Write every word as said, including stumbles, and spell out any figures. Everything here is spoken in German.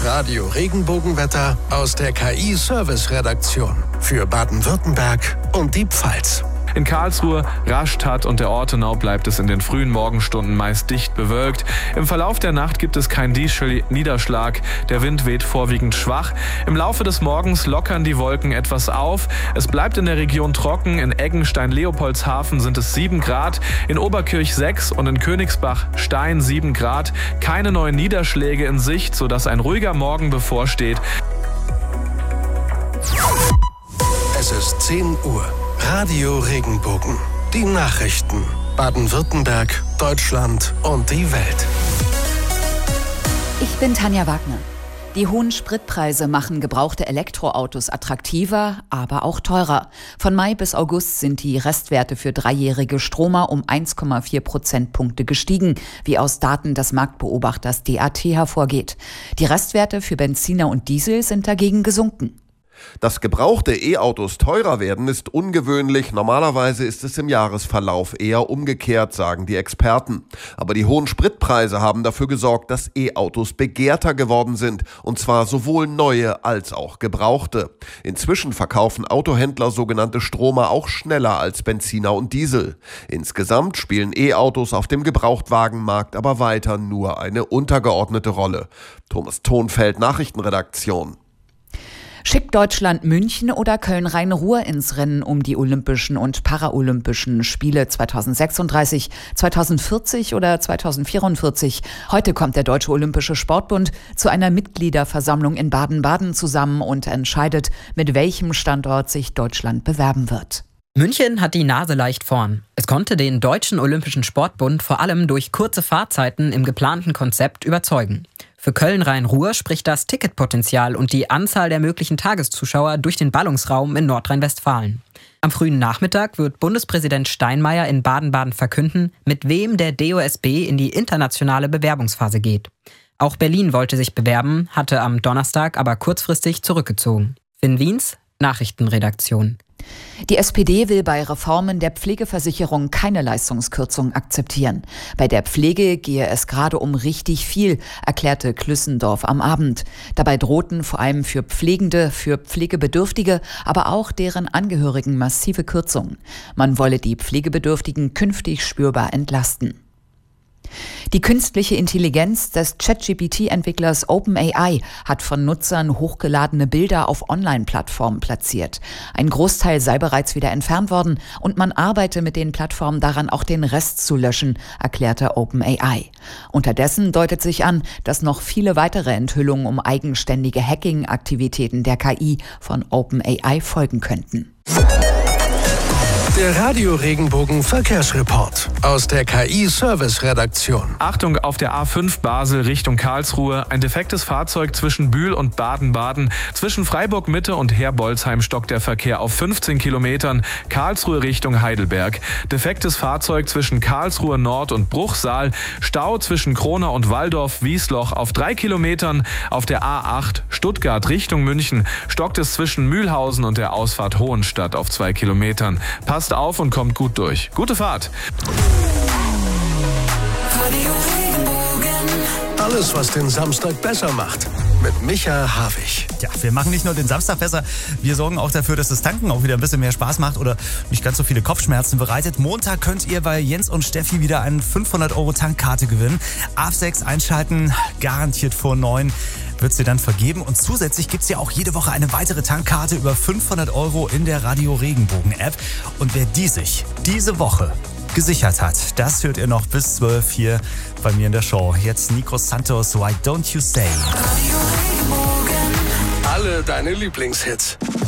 Das Radio Regenbogenwetter aus der K I-Service-Redaktion für Baden-Württemberg und die Pfalz. In Karlsruhe, Rastatt und der Ortenau bleibt es in den frühen Morgenstunden meist dicht bewölkt. Im Verlauf der Nacht gibt es keinen Niederschlag. Der Wind weht vorwiegend schwach. Im Laufe des Morgens lockern die Wolken etwas auf. Es bleibt in der Region trocken. In Eggenstein-Leopoldshafen sind es sieben Grad, in Oberkirch sechs und in Königsbach-Stein sieben Grad. Keine neuen Niederschläge in Sicht, sodass ein ruhiger Morgen bevorsteht. Es ist zehn Uhr. Radio Regenbogen. Die Nachrichten. Baden-Württemberg, Deutschland und die Welt. Ich bin Tanja Wagner. Die hohen Spritpreise machen gebrauchte Elektroautos attraktiver, aber auch teurer. Von Mai bis August sind die Restwerte für dreijährige Stromer um eins Komma vier Prozentpunkte gestiegen, wie aus Daten des Marktbeobachters D A T hervorgeht. Die Restwerte für Benziner und Diesel sind dagegen gesunken. Dass gebrauchte E-Autos teurer werden, ist ungewöhnlich. Normalerweise ist es im Jahresverlauf eher umgekehrt, sagen die Experten. Aber die hohen Spritpreise haben dafür gesorgt, dass E-Autos begehrter geworden sind. Und zwar sowohl neue als auch gebrauchte. Inzwischen verkaufen Autohändler sogenannte Stromer auch schneller als Benziner und Diesel. Insgesamt spielen E-Autos auf dem Gebrauchtwagenmarkt aber weiter nur eine untergeordnete Rolle. Thomas Thonfeld, Nachrichtenredaktion. Schickt Deutschland München oder Köln-Rhein-Ruhr ins Rennen um die Olympischen und Paralympischen Spiele zweitausendsechsunddreißig, zweitausendvierzig oder zweitausendvierundvierzig? Heute kommt der Deutsche Olympische Sportbund zu einer Mitgliederversammlung in Baden-Baden zusammen und entscheidet, mit welchem Standort sich Deutschland bewerben wird. München hat die Nase leicht vorn. Es konnte den Deutschen Olympischen Sportbund vor allem durch kurze Fahrzeiten im geplanten Konzept überzeugen. Für Köln-Rhein-Ruhr spricht das Ticketpotenzial und die Anzahl der möglichen Tageszuschauer durch den Ballungsraum in Nordrhein-Westfalen. Am frühen Nachmittag wird Bundespräsident Steinmeier in Baden-Baden verkünden, mit wem der D O S B in die internationale Bewerbungsphase geht. Auch Berlin wollte sich bewerben, hatte am Donnerstag aber kurzfristig zurückgezogen. Finn Wiens, Nachrichtenredaktion. Die S P D will bei Reformen der Pflegeversicherung keine Leistungskürzung akzeptieren. Bei der Pflege gehe es gerade um richtig viel, erklärte Klüssendorf am Abend. Dabei drohten vor allem für Pflegende, für Pflegebedürftige, aber auch deren Angehörigen massive Kürzungen. Man wolle die Pflegebedürftigen künftig spürbar entlasten. Die künstliche Intelligenz des Chat-G P T-Entwicklers OpenAI hat von Nutzern hochgeladene Bilder auf Online-Plattformen platziert. Ein Großteil sei bereits wieder entfernt worden und man arbeite mit den Plattformen daran, auch den Rest zu löschen, erklärte OpenAI. Unterdessen deutet sich an, dass noch viele weitere Enthüllungen um eigenständige Hacking-Aktivitäten der K I von OpenAI folgen könnten. Der Radio Regenbogen Verkehrsreport aus der K I-Service-Redaktion. Achtung auf der A fünf Basel Richtung Karlsruhe. Ein defektes Fahrzeug zwischen Bühl und Baden-Baden. Zwischen Freiburg Mitte und Herbolzheim stockt der Verkehr auf fünfzehn Kilometern. Karlsruhe Richtung Heidelberg. Defektes Fahrzeug zwischen Karlsruhe Nord und Bruchsal. Stau zwischen Kronau und Walldorf-Wiesloch auf drei Kilometern. Auf der A acht Stuttgart Richtung München stockt es zwischen Mühlhausen und der Ausfahrt Hohenstadt auf zwei Kilometern. Passt auf und kommt gut durch. Gute Fahrt! Alles, was den Samstag besser macht. Mit Micha Havig. Ja, wir machen nicht nur den Samstag besser, wir sorgen auch dafür, dass das Tanken auch wieder ein bisschen mehr Spaß macht oder nicht ganz so viele Kopfschmerzen bereitet. Montag könnt ihr bei Jens und Steffi wieder eine fünfhundert Euro Tankkarte gewinnen. A F sechs einschalten, garantiert vor neun wird sie dann vergeben. Und zusätzlich gibt es ja auch jede Woche eine weitere Tankkarte über fünfhundert Euro in der Radio Regenbogen App. Und wer die sich diese Woche gesichert hat, das hört ihr noch bis zwölf hier bei mir in der Show. Jetzt Nico Santos, Why Don't You Say? Alle deine Lieblingshits.